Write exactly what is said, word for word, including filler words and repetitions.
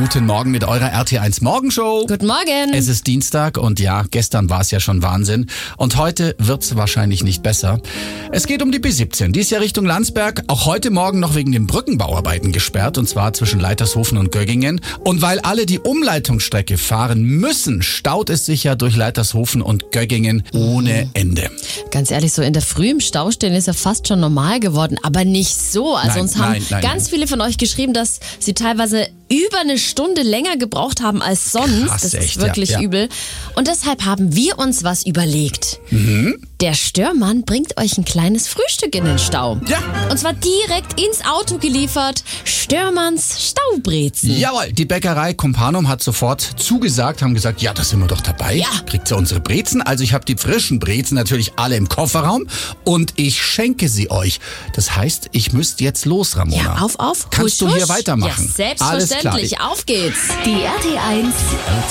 Guten Morgen mit eurer R T eins Morgenshow. Guten Morgen. Es ist Dienstag und ja, gestern war es ja schon Wahnsinn. Und heute wird's wahrscheinlich nicht besser. Es geht um die B siebzehn. Die ist ja Richtung Landsberg auch heute Morgen noch wegen den Brückenbauarbeiten gesperrt. Und zwar zwischen Leitershofen und Göggingen. Und weil alle die Umleitungsstrecke fahren müssen, staut es sich ja durch Leitershofen und Göggingen ohne Ende. Ganz ehrlich, so in der Früh im Stau stehen ist ja fast schon normal geworden. Aber nicht so. Also Nein, uns haben nein, nein, ganz nein. viele von euch geschrieben, dass sie teilweise über eine Stunde länger gebraucht haben als sonst. Krass, das echt, ist wirklich ja, ja. übel. Und deshalb haben wir uns was überlegt. Mhm. Der Störmann bringt euch ein kleines Frühstück in den Stau. Ja. Und zwar direkt ins Auto geliefert. Störmanns Staubrezen. Jawohl, die Bäckerei Kumpanum hat sofort zugesagt, haben gesagt, ja, da sind wir doch dabei. Ja. Kriegt ihr unsere Brezen? Also ich habe die frischen Brezen natürlich alle im Kofferraum und ich schenke sie euch. Das heißt, ich müsste jetzt los, Ramona. Ja, auf, auf. Kannst husch, du hier husch. weitermachen? Ja, Alles klar. selbstverständlich. Auf geht's. Die R T eins